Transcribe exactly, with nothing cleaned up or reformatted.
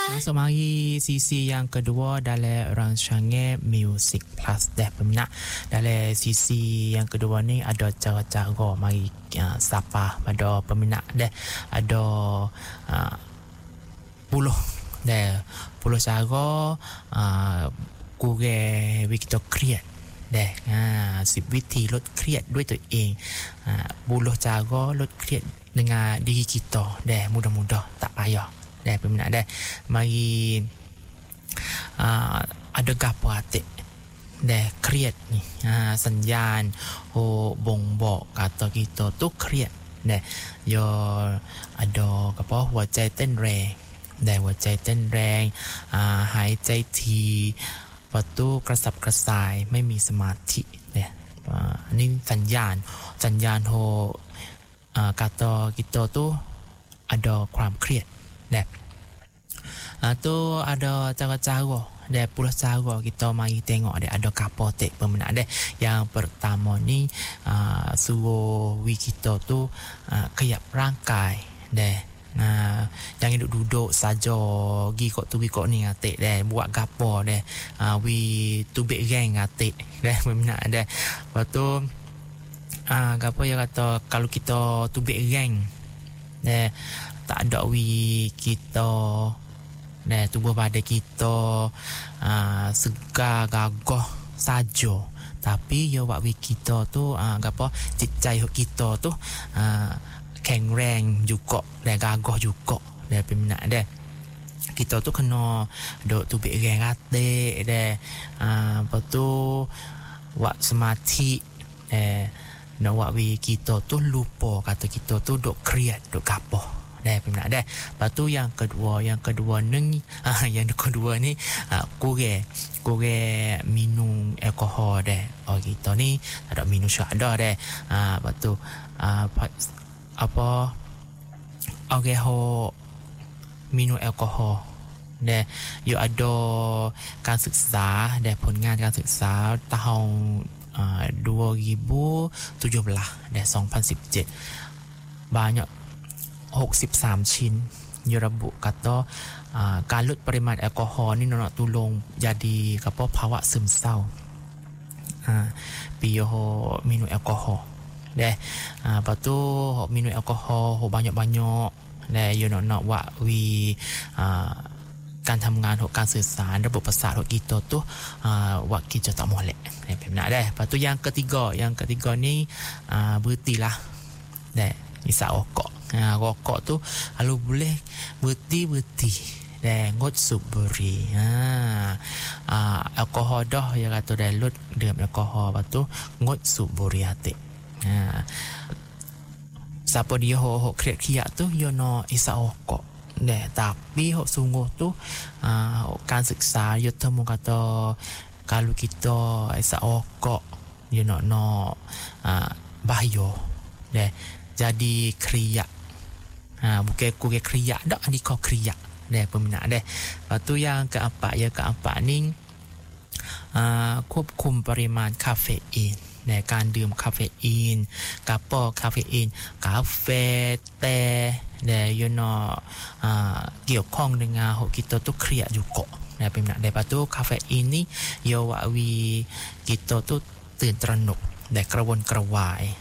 Masuk mari sisi yang kedua dalam rancangan Music Plus deh peminat. Dalam sisi yang kedua ni ada cara-cara mari uh, sapa pada peminat deh. Ada uh, puluh deh puluh cara uh, kurang kita create deh. Ha, si witi lot create ด้วยตัวเองอ่าpuluh cara lot create dengan diri kita deh, mudah-mudah tak payah deh peminat deh. Mari uh, ada gapo atik deh create ni uh, สัญญาณ oh, บ่งบอกkata kita tu create deh. Yo ada gapo หัวใจเต้นแรงดหัวใจเต้นแรงอ่าหายใจทีประตูกระสับกระส่ายไม่มีสมาธิเนี่ยอันนี้สัญญาณสัญญาณโฮอ่ากาตอกิโตตุada ความเครียดเนี่ยatau ada cara-cara deh puluh cara kita mari tengok deh ada kapotek peminat deh. Yang pertama ni uh, suruh wi kita tu uh, keyap rangkai deh. Nah, jangan duduk-duduk saja gi kok tu gi kok ni atik deh buat gapo deh. Uh, wi tubik geng atik deh peminat deh. Lepas tu ah uh, gapo ya kata kalau kita tubik geng deh tak ada wi kita deh tubuh badan kita uh, segar gagah saja, tapi ya wak wi kita tu uh, gapo จิตใจ kita tu uh, แข็งแรงjuga dan gagah juga dan peminat deh. Kita tu kena duk tubik geng atik deh. Ah, lepas tu wak semati eh nak wak wi kita tu lupa kata kita tu duk create duk gapo deh peminat deh. Lepas tu yang kedua, yang kedua ni ah, yang kedua ni ah, kurang kurang minum alkohol deh. Oh kita ni tak ada minum syada deh. Ah, lepas tu ah, apa alkohol minum alkohol deh. You ada การศึกษา deh ผลงานการศึกษา tahun uh, dua ribu tujuh belas deh dua ribu tujuh belas banyak enam puluh tigaชิ้น you ระบุ kata uh, การลดปริมาณแอลกอฮอล์นี่nak tolong jadi apa ภาวะซึมเศร้า uh, pi minum alkohol deh. Ah, lepas tu minum alkohol banyak-banyak deh. You nak nak buat wi ah, การทำงานของการสื่อสารระบบประสาทของkita tu ah, buat kita tak molek deh peminat deh. Lepas tu yang ketiga, yang ketiga ni ah, berhentilah deh misal rokok. Ah, rokok tu kalau boleh berhenti berhenti deh, งดสูบบุหรี่อ่าอ่าแอลกอฮอล์dah ya kata dah ลดดื่มแอลกอฮอล์ lepas tu งดสูบบุหรี่atik. Ha. Siapa dia hok kriak-kriak tu dia nak isap rokok deh, tapi hok sungguh tu uh, การศึกษา dia temu kata kalau kita isap rokok dia nak nak uh, bahaya deh, jadi kriak. Ha, bukan kurang kriak dak ni kau kriak deh peminat deh. Lepas tu yang keempat, yang keempat ni uh, ควบคุมปริมาณคาเฟอีนในการดื่มคาเฟอีนกาปอคาเฟอีนกาแฟแต่แต่ยูโนอ่าเกี่ยวข้องdengan kita tu kriak jugaนะเป็นnak daripada tu kafein ni ya wak wi kita tu ตื่นตระหนกแต่กระวนกระวาย